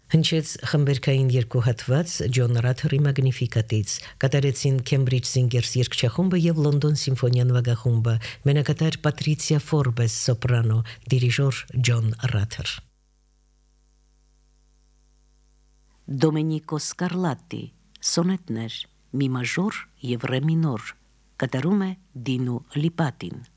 Հնչեց խմբերքային երկու հատված Ջոն Ռաթերի Մագնիֆիկատից, կատարեցին Քեմբրիջ Սինգերս երգչախումբը եւ Լոնդոն Սիմֆոնիան նվագախումբը, մենակատար Պատրիցիա Ֆորբես սոպրանո, դիրիժոր Ջոն Ռաթեր։ Դոմենիկո Սկարլատտի սոնետներ մի մաժոր եւ ռե մինոր, կատարում է Դինո Լիպատին։